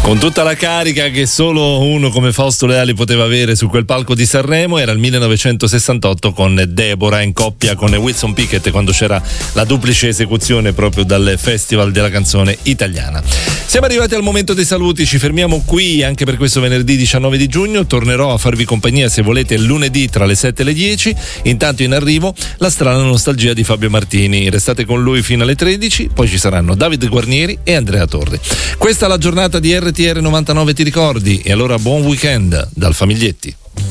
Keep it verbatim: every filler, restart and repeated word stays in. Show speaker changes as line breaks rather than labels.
Con tutta la carica che solo uno come Fausto Leali poteva avere su quel palco di Sanremo, era il millenovecentosessantotto con Deborah in coppia con Wilson Pickett, quando c'era la duplice esecuzione proprio dal Festival della canzone italiana. Siamo arrivati al momento dei saluti, ci fermiamo qui anche per questo venerdì diciannove di giugno. Tornerò a farvi compagnia se volete lunedì tra le sette e le dieci. Intanto in arrivo la strana nostalgia di Fabio Martini, restate con lui fino alle tredici, poi ci saranno Davide Guarnieri e Andrea Torri. Questa è la giornata di R T R novantanove, ti ricordi? E allora buon weekend dal Famiglietti.